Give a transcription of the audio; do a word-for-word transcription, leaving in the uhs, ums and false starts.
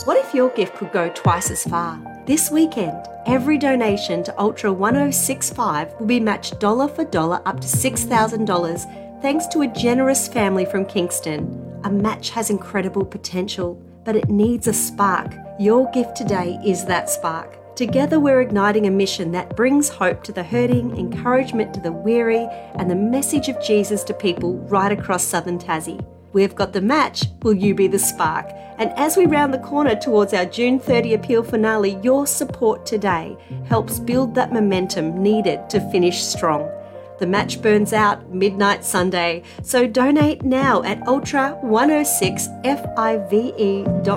What if your gift could go twice as far? This weekend, every donation to Ultra one oh six five will be matched dollar for dollar up to six thousand dollars thanks to a generous family from Kingston. A match has incredible potential, but it needs a spark. Your gift today is that spark. Together we're igniting a mission that brings hope to the hurting, encouragement to the weary, and the message of Jesus to people right across southern Tassie. We've got the match, will you be the spark? And as we round the corner towards our June thirtieth appeal finale, your support today helps build that momentum needed to finish strong. The match burns out midnight Sunday, so donate now at ultra one oh six five dot